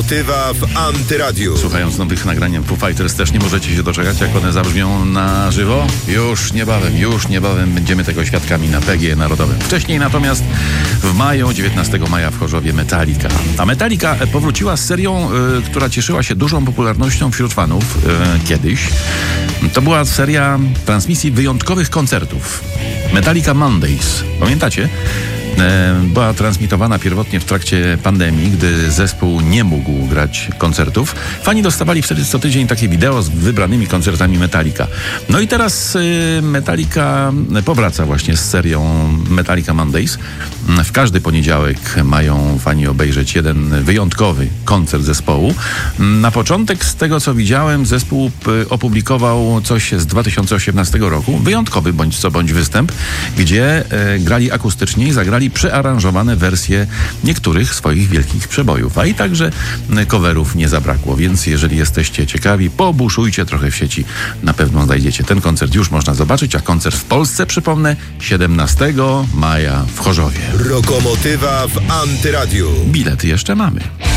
Tywa w Antyradiu. Słuchając nowych nagrań Foo Fighters też nie możecie się doczekać, jak one zabrzmią na żywo. Już niebawem będziemy tego świadkami na PGE Narodowym. Wcześniej natomiast w maju, 19 maja w Chorzowie Metallica. A Metallica powróciła z serią, która cieszyła się dużą popularnością wśród fanów kiedyś. To była seria transmisji wyjątkowych koncertów. Metallica Mondays. Pamiętacie? Była transmitowana pierwotnie w trakcie pandemii, gdy zespół nie mógł grać koncertów. Fani dostawali wtedy co tydzień takie wideo z wybranymi koncertami Metallica. No i teraz Metallica powraca właśnie z serią Metallica Mondays. W każdy poniedziałek mają fani obejrzeć jeden wyjątkowy koncert zespołu. Na początek, z tego co widziałem, zespół opublikował coś z 2018 roku. Wyjątkowy bądź występ, gdzie grali akustycznie i zagrali przearanżowane wersje niektórych swoich wielkich przebojów, a i także coverów nie zabrakło, więc jeżeli jesteście ciekawi, pobuszujcie trochę w sieci, na pewno znajdziecie. Ten koncert już można zobaczyć, a koncert w Polsce, przypomnę, 17 maja w Chorzowie. Lokomotywa w Antyradiu. Bilety jeszcze mamy.